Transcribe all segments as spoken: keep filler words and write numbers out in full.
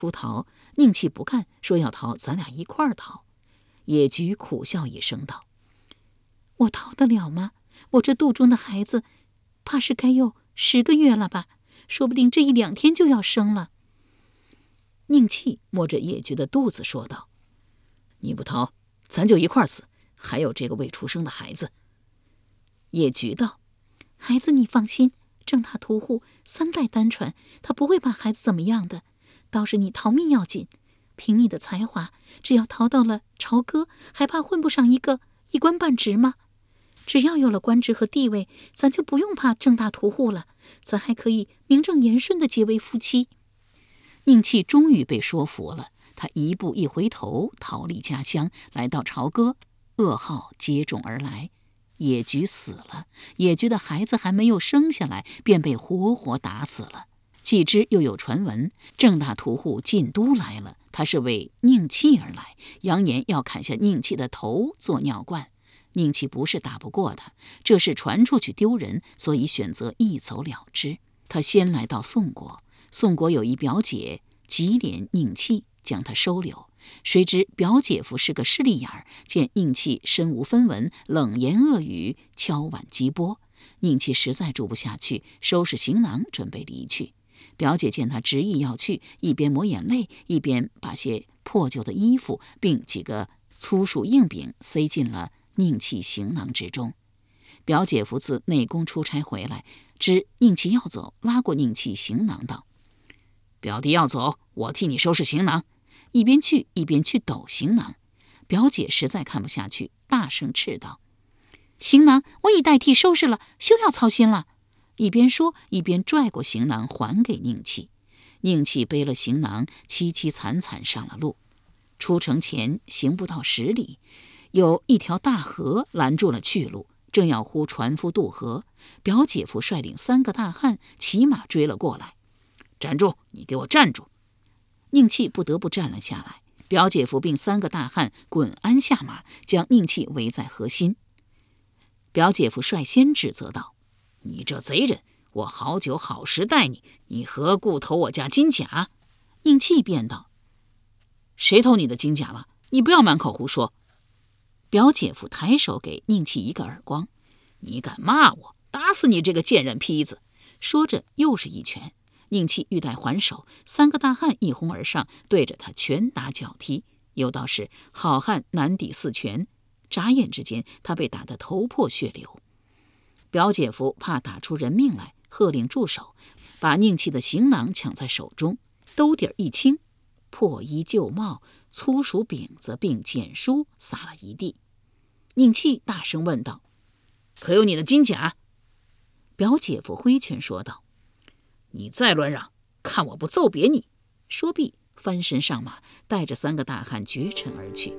出逃，宁气不干，说要逃，咱俩一块儿逃。野菊苦笑一声道：“我逃得了吗？我这肚中的孩子，怕是该有十个月了吧？说不定这一两天就要生了。”宁气摸着野菊的肚子说道：“你不逃，咱就一块儿死，还有这个未出生的孩子。”野菊道：“孩子你放心，郑大屠户三代单传，他不会把孩子怎么样的，倒是你逃命要紧。凭你的才华，只要逃到了朝歌，还怕混不上一个一官半职吗？只要有了官职和地位，咱就不用怕郑大屠户了，咱还可以名正言顺地结为夫妻。”宁气终于被说服了，他一步一回头，逃离家乡，来到朝歌，噩耗接踵而来。野菊死了，野菊的孩子还没有生下来，便被活活打死了。继之又有传闻，郑大屠户进都来了，他是为宁气而来，扬言要砍下宁气的头做尿罐。宁气不是打不过他，这事传出去丢人，所以选择一走了之。他先来到宋国，宋国有一表姐极怜宁气，将他收留。谁知表姐夫是个势利眼儿，见宁气身无分文，冷言恶语，敲碗击钵。宁气实在住不下去，收拾行囊准备离去。表姐见他执意要去，一边抹眼泪，一边把些破旧的衣服并几个粗数硬饼塞进了宁气行囊之中。表姐夫自内宫出差回来，知宁气要走，拉过宁气行囊道：“表弟要走，我替你收拾行囊。”一边去一边去抖行囊。表姐实在看不下去，大声斥道：“行囊我已代替收拾了，休要操心了。”一边说一边拽过行囊还给宁气。宁气背了行囊，凄凄惨惨上了路。出城前行不到十里，有一条大河拦住了去路，正要呼船夫渡河，表姐夫率领三个大汉骑马追了过来。“站住！你给我站住！”宁气不得不站了下来，表姐夫并三个大汉滚鞍下马，将宁气围在河心。表姐夫率先指责道：“你这贼人，我好酒好食待你，你何故偷我家金甲？”宁气便道：“谁偷你的金甲了？你不要满口胡说。”表姐夫抬手给宁气一个耳光：“你敢骂我，打死你这个贱人坯子！”说着又是一拳。宁气欲待还手，三个大汉一哄而上，对着他拳打脚踢。有道是好汉难抵四拳，眨眼之间他被打得头破血流。表姐夫怕打出人命来，喝令住手，把宁气的行囊抢在手中，兜底儿一清，破衣旧帽、粗薯饼子并简书撒了一地。宁气大声问道：“可有你的金甲？”表姐夫挥拳说道：“你再乱嚷，看我不揍扁你！”说毕，翻身上马，带着三个大汉绝尘而去。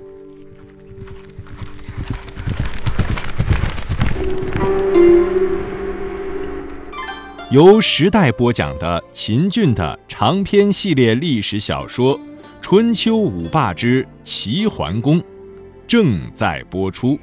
由时代播讲的秦俊的长篇系列历史小说《春秋五霸之齐桓公》正在播出。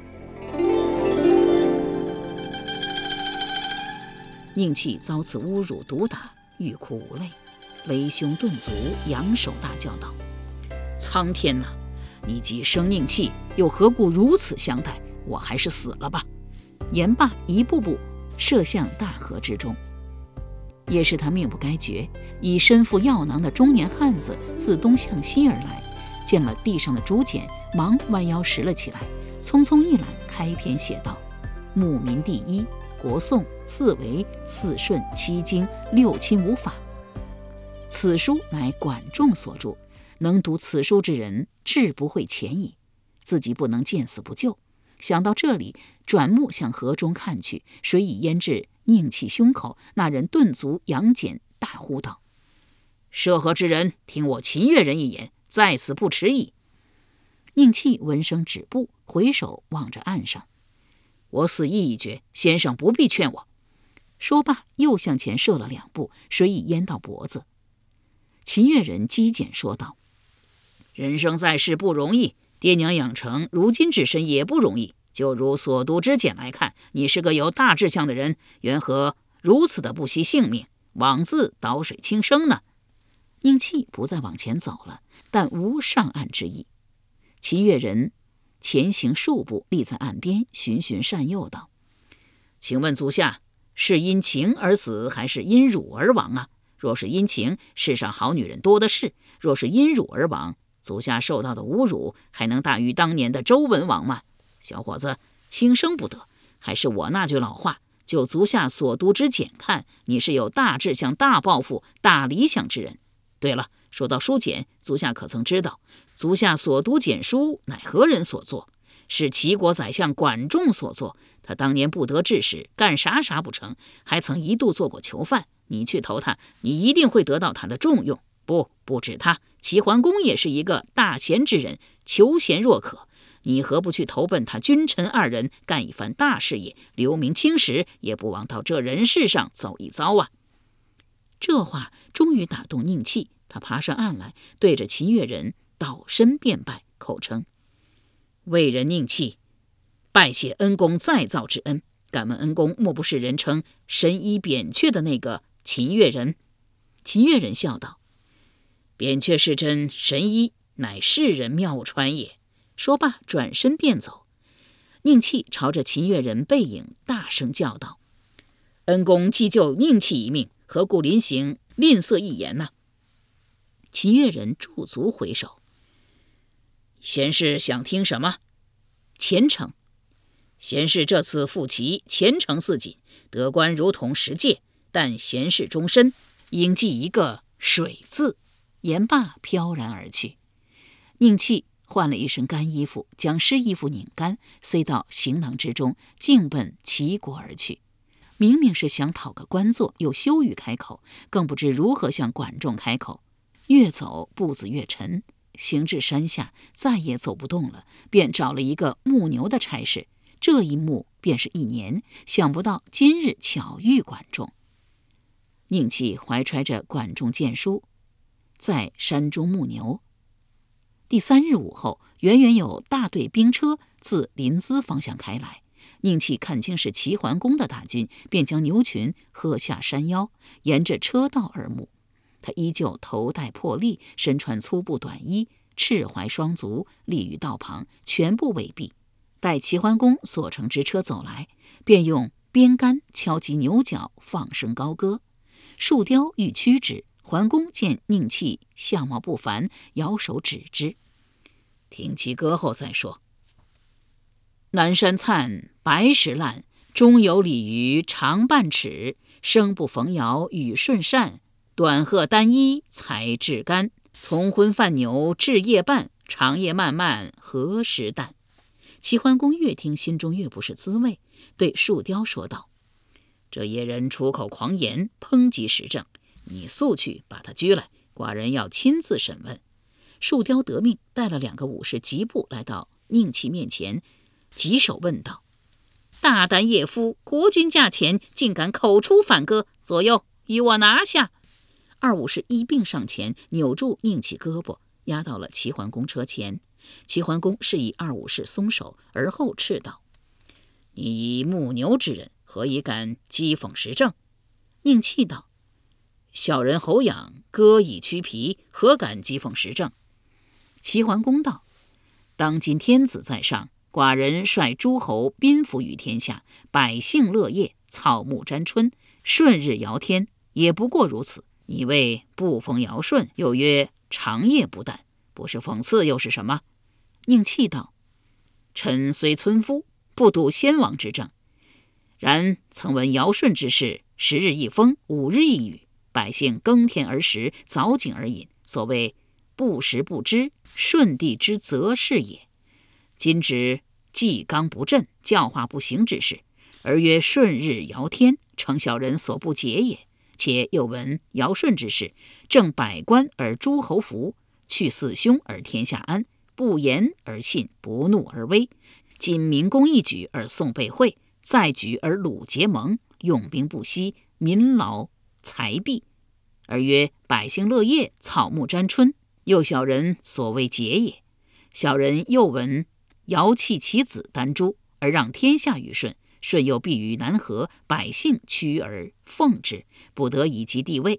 宁气遭此侮辱毒打，欲哭无泪，勒胸顿足，扬手大叫道：“苍天哪！你既生宁气，又何故如此相待？我还是死了吧！”言罢，一步步射向大河之中。也是他命不该绝，以身负药囊的中年汉子自东向西而来，见了地上的竹简，忙弯腰拾了起来，匆匆一览，开篇写道：“牧民第一，国颂，四维，四顺，七经，六亲五法。”此书乃管仲所著，能读此书之人，志不会浅矣。自己不能见死不救，想到这里，转目向河中看去，水已淹至宁气胸口。那人顿足扬锏，大呼道：“涉河之人，听我秦越人一言，在此不迟矣。”宁气闻声止步，回首望着岸上：“我死意已决，先生不必劝我。”说罢，又向前射了两步，水已淹到脖子。秦越人击剑说道：“人生在世不容易，爹娘养成如今之身也不容易。就如所读之简来看，你是个有大志向的人，缘何如此的不惜性命，枉自倒水轻生呢？” 宁戚不再往前走了，但无上岸之意。秦越人前行数步，立在岸边，循循善诱道：“请问足下，是因情而死，还是因辱而亡啊？若是因情，世上好女人多的是；若是因辱而亡，足下受到的侮辱，还能大于当年的周文王吗？小伙子，轻生不得。还是我那句老话，就足下所读之简看，你是有大志向、大抱负、大理想之人。对了，说到书简，足下可曾知道，足下所读简书乃何人所作？是齐国宰相管仲所作。他当年不得志时，干啥啥不成，还曾一度做过囚犯。你去投他，你一定会得到他的重用。不，不止他，齐桓公也是一个大贤之人，求贤若渴。你何不去投奔他君臣二人，干一番大事业，留名青史，也不枉到这人世上走一遭啊！”这话终于打动宁戚，他爬上岸来，对着秦越人倒身便拜，口称：“魏人宁戚，拜谢恩公再造之恩。敢问恩公，莫不是人称神医扁鹊的那个秦越人？”秦越人笑道：“扁鹊是真神医，乃世人妙传也。”说罢，转身便走。宁戚朝着秦越人背影大声叫道：“恩公既救宁戚一命，何故临行吝啬一言呢？”秦越人驻足回首：“贤士想听什么？”“前程。”“贤士这次赴齐，前程似锦，得官如同十戒，但贤士终身应记一个水字。”言罢，飘然而去。宁戚换了一身干衣服，将湿衣服拧干，塞到行囊之中，径奔齐国而去。明明是想讨个官做，又羞于开口，更不知如何向管仲开口。越走步子越沉，行至山下，再也走不动了，便找了一个牧牛的差事。这一牧便是一年，想不到今日巧遇管仲。宁戚怀揣着管仲荐书，在山中牧牛。第三日午后，远远有大队兵车自临淄方向开来。宁戚看清是齐桓公的大军，便将牛群喝下山腰，沿着车道而牧。他依旧头戴破笠，身穿粗布短衣，赤怀双足，立于道旁，全部围蔽。待齐桓公所乘之车走来，便用鞭杆敲击牛角，放声高歌。树雕欲驱之，桓公见宁戚相貌不凡，摇手止之：“听其歌后再说。南山灿，白石烂，中有鲤鱼长半尺，生不逢尧与舜善，短褐单衣才至干，从昏犯牛至夜半，长夜漫漫何时旦？”齐桓公越听心中越不是滋味，对树雕说道：“这野人出口狂言，抨击时政，你速去把他拘来，寡人要亲自审问。”树雕得命，带了两个武士疾步来到宁戚面前，棘手问道：“大胆野夫，国君驾前，竟敢口出反歌，左右与我拿下！”二武士一并上前，扭住宁戚胳膊，押到了齐桓公车前。齐桓公示意二武士松手，而后斥道：“你以牧牛之人，何以敢讥讽时政？”宁戚道：“小人侯养，歌以驱皮，何敢讥讽时政？”齐桓公道：“当今天子在上，寡人率诸侯宾服于天下，百姓乐业，草木沾春，顺日尧天，也不过如此。你谓不逢尧舜，又曰长夜不旦，不是讽刺又是什么？”宁戚道：“臣虽村夫，不睹先王之政，然曾闻尧舜之事，十日一风，五日一雨，百姓耕田而食，凿井而饮，所谓不时不知，舜帝之责是也。今之纪纲不振，教化不行之事，而曰顺日尧天，诚小人所不解也。且又闻尧舜之事，正百官而诸侯服，去四凶而天下安，不言而信，不怒而威。今民公一举而宋被会，再举而鲁结盟，用兵不息，民劳财弊，而曰百姓乐业，草木沾春，又小人所谓解也。小人又闻尧弃其子丹朱，而让天下于舜，舜又避于南河，百姓趋而奉之，不得以及地位。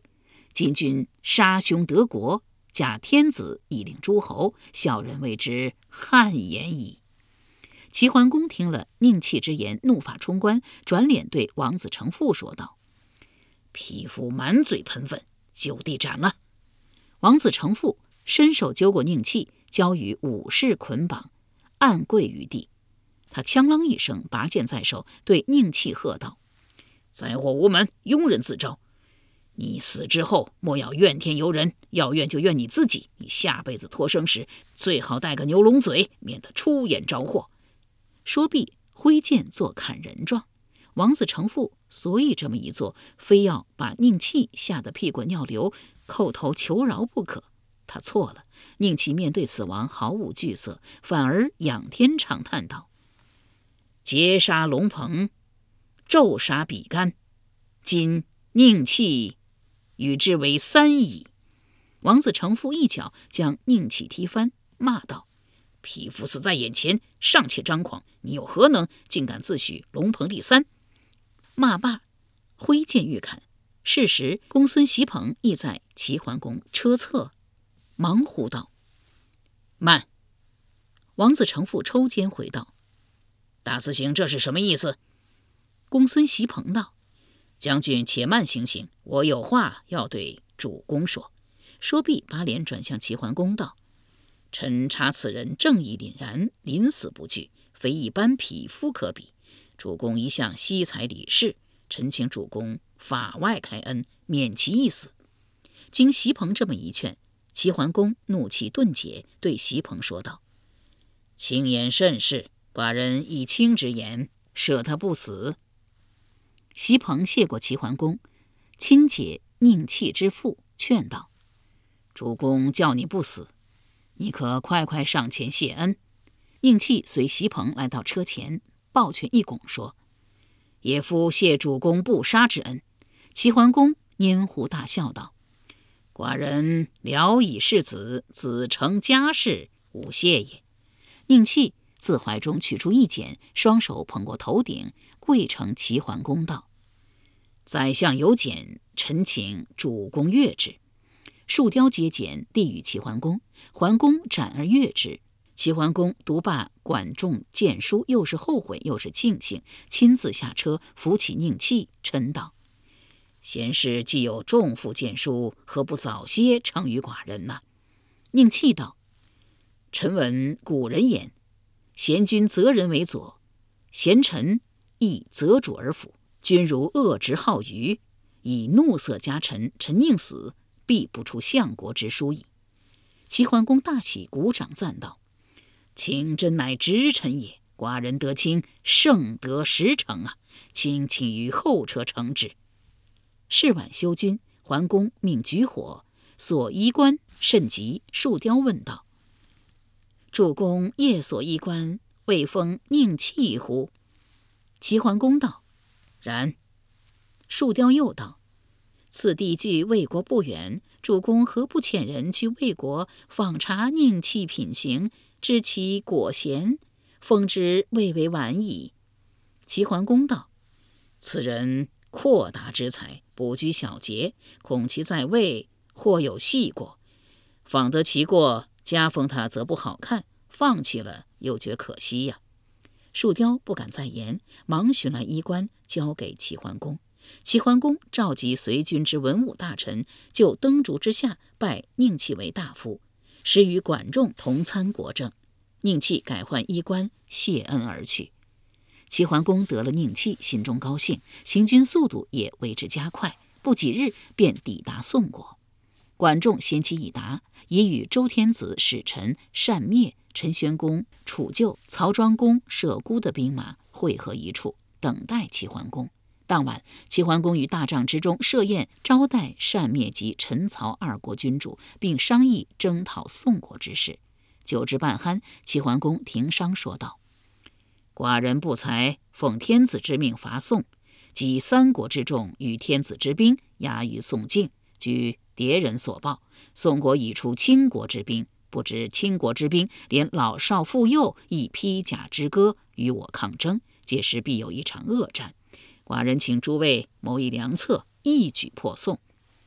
今君杀兄得国，假天子以令诸侯，小人为之汗颜矣。齐桓公听了宁戚之言，怒发冲冠，转脸对王子成父说道：匹夫满嘴喷粪，就地斩了。王子成父伸手揪过宁戚，交与武士捆绑，按跪于地。他锵啷一声，拔剑在手，对宁戚喝道：灾祸无门，庸人自招。你死之后，莫要怨天尤人，要怨就怨你自己。你下辈子托生时，最好带个牛龙嘴，免得出眼招祸。说毕，挥剑做砍人状。王子成父所以这么一做，非要把宁戚吓得屁滚尿流，叩头求饶不可。他错了。宁戚面对死亡毫无惧色，反而仰天长叹道：劫杀龙鹏，骤杀比干，今宁戚与之为三矣。王子成父一脚将宁戚踢翻，骂道：匹夫死在眼前，尚且张狂，你有何能，竟敢自诩龙鹏第三？骂罢，挥剑欲砍。是时公孙袭彭亦在齐桓公车侧，忙呼道：慢！王子成父抽肩回道：大司行这是什么意思？公孙袭彭道：将军且慢行行，我有话要对主公说。说毕，把脸转向齐桓公道：臣察此人正义凛然，临死不惧，非一般匹夫可比。主公一向惜才礼士，臣请主公法外开恩，免其一死。经袭彭这么一劝，齐桓公怒气顿解，对袭彭说道：卿言甚是，寡人以卿之言，赦他不死。袭彭谢过齐桓公，亲解宁戚之父，劝道：主公叫你不死，你可快快上前谢恩。宁戚随袭彭来到车前，抱拳一拱说：野夫谢主公不杀之恩。齐桓公拈胡大笑道：寡人聊以世子，子承家事，勿谢也。宁戚自怀中取出一剪，双手捧过头顶，跪承齐桓公道：宰相有剪，臣请主公阅之。树雕接剪，递与齐桓公，桓公斩而阅之。齐桓公读罢管仲谏书，又是后悔又是庆幸，亲自下车扶起宁戚，嗔道：贤士既有重负谏书，何不早些呈与寡人呢？宁戚道：臣闻古人言，贤君择人为左，贤臣亦择主而辅。君如恶直好愚，以怒色加臣，臣宁死，必不出相国之书矣。齐桓公大喜，鼓掌赞道：卿真乃直臣也，寡人得卿圣德实诚啊，卿请于后车承之。是晚休军，桓公命举火，所衣冠甚急。树雕问道：主公夜所衣冠，未封宁戚乎？齐桓公道：然。树雕又道：此地距魏国不远，主公何不遣人去魏国访查宁戚品行，知其果贤，封之未为晚矣。齐桓公道：此人阔达之才，不拘小节，恐其在位或有细过，访得其过，加封他则不好看，放弃了又觉可惜呀。树雕不敢再言，忙寻来衣冠，交给齐桓公。齐桓公召集随军之文武大臣，就灯烛之下拜宁戚为大夫，使与管仲同参国政。宁戚改换衣冠，谢恩而去。齐桓公得了宁戚，心中高兴，行军速度也为之加快，不几日便抵达宋国。管仲先期已达，已与周天子使臣单灭、陈宣公、楚旧、曹庄公、舍孤的兵马汇合一处，等待齐桓公。当晚，齐桓公于大帐之中设宴，招待单灭及陈曹二国君主，并商议征讨宋国之事。酒至半酣，齐桓公停商说道：寡人不才，奉天子之命伐宋，及三国之众与天子之兵压于宋境，据敌人所报，宋国已出倾国之兵，不知倾国之兵连老少妇幼亦披甲之歌与我抗争，届时必有一场恶战。寡人请诸位谋议良策，一举破宋。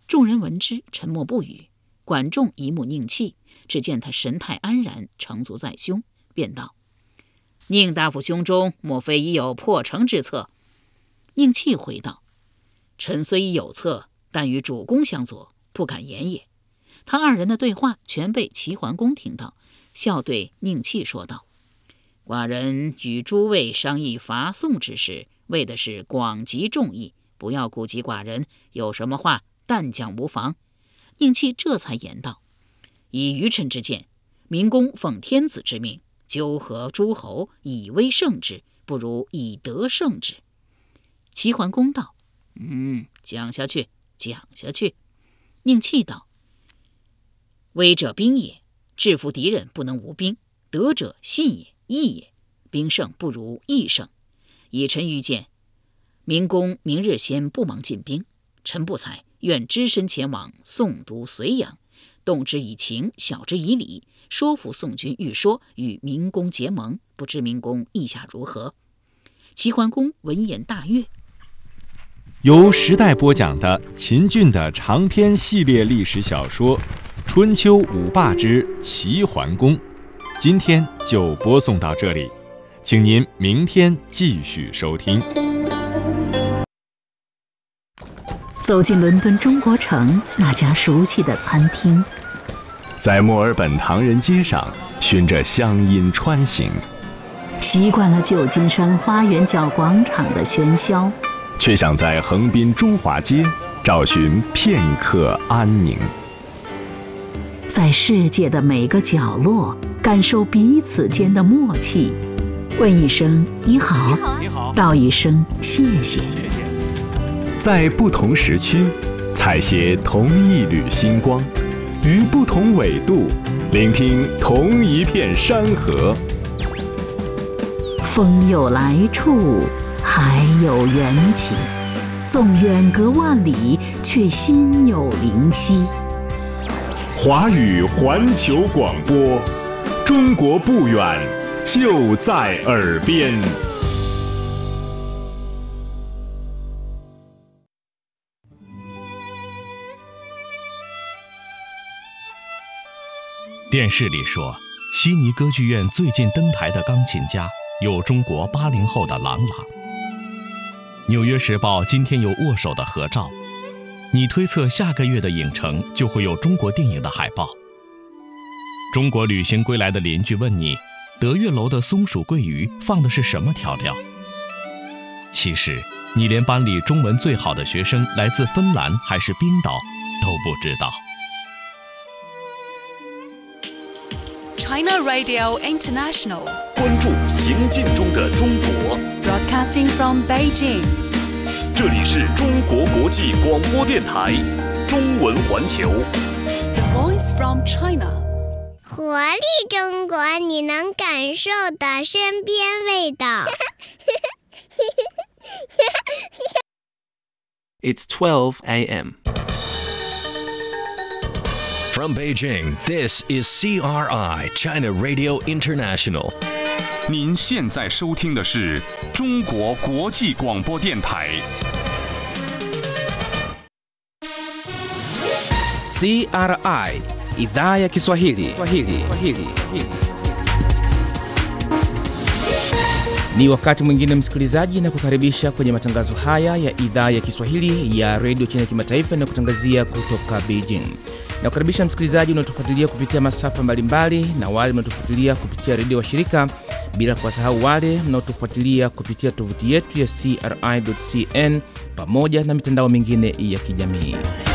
众人闻之，沉默不语。管仲一目宁气，只见他神态安然，成足在胸，便道：宁大夫胸中莫非已有破城之策？宁气回道：臣虽已有策，但与主公相左，不敢言也。他二人的对话全被齐桓公听到，笑对宁气说道：寡人与诸位商议伐宋之事，为的是广集众议，不要顾及寡人，有什么话但讲无妨。宁气这才言道：以愚臣之见，明公奉天子之命，纠合诸侯，以威胜之，不如以德胜之。齐桓公道：嗯，讲下去，讲下去。宁气道：威者兵也，制服敌人不能无兵；德者信也，义也。兵胜不如义胜。以臣愚见，明公明日先不忙进兵，臣不才，愿只身前往宋都睢阳，动之以情，晓之以理，说服宋军欲说与明公结盟，不知明公意下如何？齐桓公闻言大悦。 由时代播讲的秦俊的长篇系列历史小说《春秋五霸之齐桓公》，今天就播送到这里，请您明天继续收听。 走进伦敦中国城那家熟悉的餐厅， 在墨尔本唐人街上循着乡音穿行， 习惯了旧金山花园角广场的喧嚣， 却想在横滨中华街找寻片刻安宁。 在世界的每个角落感受彼此间的默契，问一声你好，你好，道一声谢谢。 在不同时区采撷同一缕星光，于不同纬度聆听同一片山河。 风有来处，海有缘起，纵远隔万里，却心有灵犀。 华语环球广播，中国不远，就在耳边。 电视里说，悉尼歌剧院最近登台的钢琴家有中国八零后的郎朗。纽约时报今天有握手的合照，你推测下个月的影城就会有中国电影的海报。中国旅行归来的邻居问你，德月楼的松鼠桂鱼放的是什么调料？其实你连班里中文最好的学生来自芬兰还是冰岛都不知道。 China Radio International， 关注行进中的中国。 Broadcasting from Beijing， 这里是中国国际广播电台中文环球。 The Voice from China， 活力中国，你能感受的身边味道。 It's twelve a m From Beijing, this is C R I, China Radio International. 您现在收听的是中国国际广播电台。 C R I, Idhaa ya Kiswahili. Swahili. Swahili. Ni wakati mwingine msikilizaji, na kukaribisha kwenye matangazo haya ya Idhaa ya Kiswahili ya Radio China Kimataifa na kutangazia kutoka Beijing. Na kukaribisha msikilizaji unaotufuatilia kupitia masafa mbalimbali na wale mnaotufuatilia kupitia redio wa shirika, bila kuwasahau wale mnaotufuatilia kupitia tovuti yetu ya C R I dot C N pamoja na mitandao mingine ya kijamii.